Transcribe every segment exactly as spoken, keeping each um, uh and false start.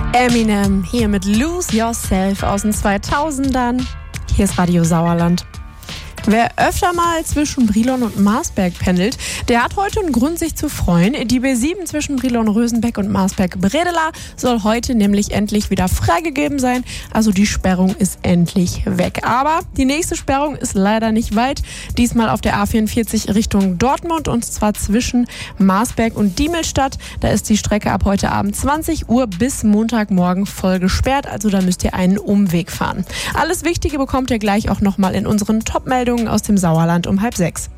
Eminem hier mit Lose Yourself aus den zweitausendern. Hier ist Radio Sauerland. Wer öfter mal zwischen Brilon und Marsberg pendelt, der hat heute einen Grund, sich zu freuen. Die B sieben zwischen Brilon-Rösenbeck und Marsberg-Bredela soll heute nämlich endlich wieder freigegeben sein. Also die Sperrung ist endlich weg. Aber die nächste Sperrung ist leider nicht weit. Diesmal auf der A vierundvierzig Richtung Dortmund und zwar zwischen Marsberg und Diemelstadt. Da ist die Strecke ab heute Abend zwanzig Uhr bis Montagmorgen voll gesperrt. Also da müsst ihr einen Umweg fahren. Alles Wichtige bekommt ihr gleich auch nochmal in unseren Top-Meldungen aus dem Sauerland um halb sechs.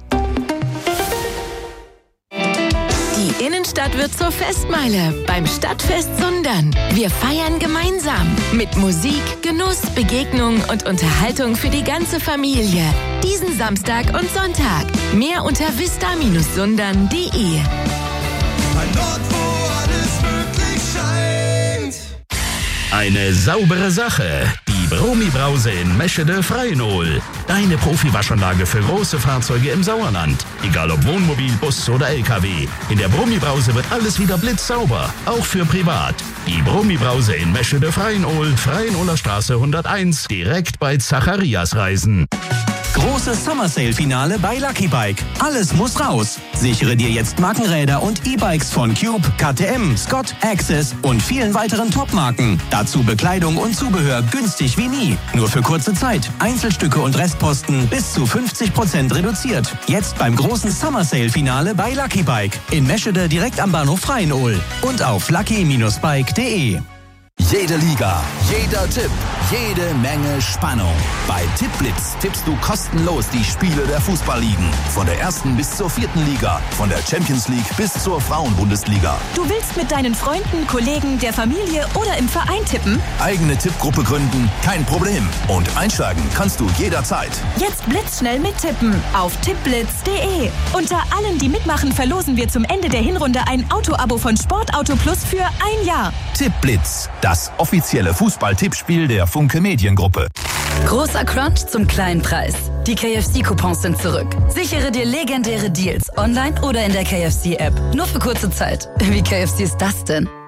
Die Innenstadt wird zur Festmeile beim Stadtfest Sundern. Wir feiern gemeinsam mit Musik, Genuss, Begegnung und Unterhaltung für die ganze Familie. Diesen Samstag und Sonntag. Mehr unter vista Bindestrich sundern Punkt de. Ein Ort, wo alles möglich scheint. Eine saubere Sache. Die Bromi-Brause in Meschede-Freinohl. Deine Profi-Waschanlage für große Fahrzeuge im Sauerland. Egal ob Wohnmobil, Bus oder L K W. In der Bromi-Brause wird alles wieder blitzsauber. Auch für privat. Die Bromi-Brause in Meschede-Freinohl, Freinohler Straße hunderteins, direkt bei Zacharias Reisen. Großes Summer Sale Finale bei Lucky Bike. Alles muss raus. Sichere dir jetzt Markenräder und E-Bikes von Cube, K T M, Scott, Access und vielen weiteren Top-Marken. Dazu Bekleidung und Zubehör günstig wie nie. Nur für kurze Zeit. Einzelstücke und Restposten bis zu fünfzig Prozent reduziert. Jetzt beim großen Summer Sale Finale bei Lucky Bike. In Meschede direkt am Bahnhof Freinohl. Und auf lucky Bindestrich bike Punkt de. Jede Liga, jeder Tipp, jede Menge Spannung. Bei Tippblitz tippst du kostenlos die Spiele der Fußballligen. Von der ersten bis zur vierten Liga, von der Champions League bis zur Frauenbundesliga. Du willst mit deinen Freunden, Kollegen, der Familie oder im Verein tippen? Eigene Tippgruppe gründen? Kein Problem. Und einsteigen kannst du jederzeit. Jetzt blitzschnell mittippen auf tippblitz Punkt de. Unter allen, die mitmachen, verlosen wir zum Ende der Hinrunde ein Auto-Abo von Sportauto Plus für ein Jahr. Tippblitz, das offizielle Fußball-Tippspiel der Funke Mediengruppe. Großer Crunch zum kleinen Preis. Die K F C-Coupons sind zurück. Sichere dir legendäre Deals online oder in der K F C-App. Nur für kurze Zeit. Wie K F C ist das denn?